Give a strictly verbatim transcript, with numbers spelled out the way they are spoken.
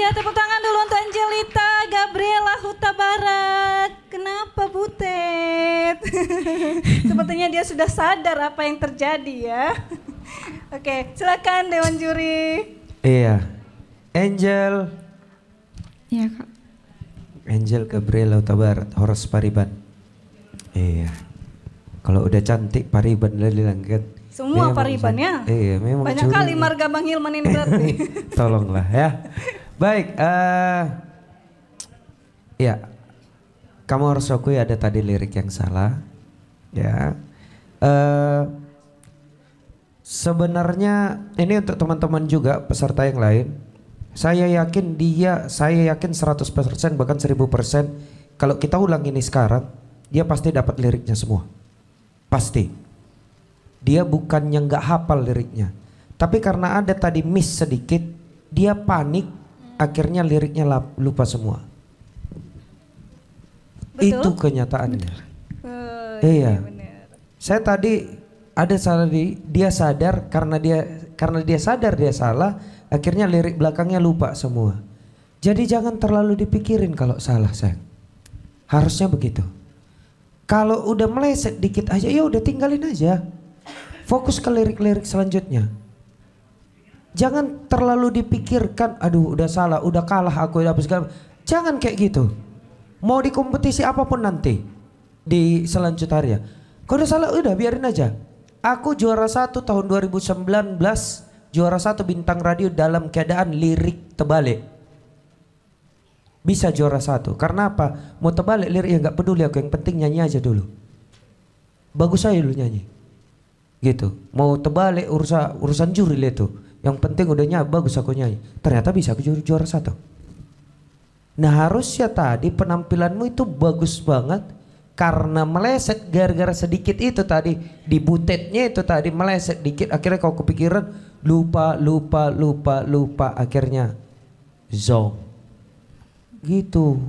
Ya, tepuk tangan dulu untuk Angelita Gabriela Huta Barat. Kenapa Butet? Sepertinya dia sudah sadar apa yang terjadi ya. Oke, silakan Dewan Juri. Iya, Angel. Iya kak. Angel Gabriela Huta Barat, Horas Pariban. Iya, kalau udah cantik Pariban lah bilang kan. Semua Memang Pariban ya. Iya, memang banyak curi. kali marga Bang Hilman ini berarti. Tolonglah ya. Baik, uh, ya, kamu harus akui ada tadi lirik yang salah, ya. Uh, sebenarnya ini untuk teman-teman juga peserta yang lain. Saya yakin dia, saya yakin seratus persen bahkan seribu persen kalau kita ulang ini sekarang, dia pasti dapat liriknya semua, pasti. Dia bukannya nggak hafal liriknya, tapi karena ada tadi miss sedikit, dia panik, akhirnya liriknya lupa semua. Betul? Itu kenyataannya. Oh, iya. Benar. Saya tadi ada salah di, dia sadar karena dia karena dia sadar dia salah, akhirnya lirik belakangnya lupa semua. Jadi jangan terlalu dipikirin kalau salah, sayang. Harusnya begitu. Kalau udah meleset dikit aja, ya udah tinggalin aja. Fokus ke lirik-lirik selanjutnya. Jangan terlalu dipikirkan, aduh udah salah, udah kalah aku, udah apa segala. Jangan kayak gitu. Mau di kompetisi apapun nanti di selanjutnya. Kalau udah salah udah biarin aja. Aku juara satu tahun dua ribu sembilan belas, juara satu bintang radio dalam keadaan lirik terbalik. Bisa juara satu, karena apa? Mau terbalik liriknya nggak peduli aku, yang penting nyanyi aja dulu. Bagus aja dulu nyanyi. Gitu, mau terbalik urusan urusan juri itu, yang penting udah nyanyi bagus aku nyanyi, ternyata bisa aku juara, juara satu. Nah harusnya tadi penampilanmu itu bagus banget, karena meleset gara-gara sedikit itu tadi di butetnya itu tadi meleset dikit, akhirnya kau kepikiran lupa lupa lupa lupa akhirnya zong gitu.